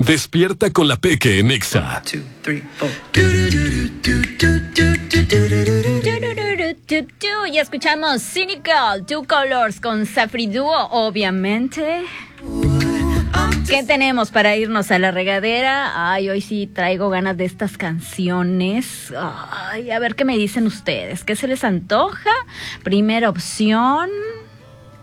Despierta con la Peque en Exa. 1, 2, 3, 4. Ya escuchamos Cynical, Two Colors con Safri Duo, obviamente. ¿Qué tenemos para irnos a la regadera? Ay, hoy sí traigo ganas de estas canciones. Ay, a ver qué me dicen ustedes. ¿Qué se les antoja? Primera opción.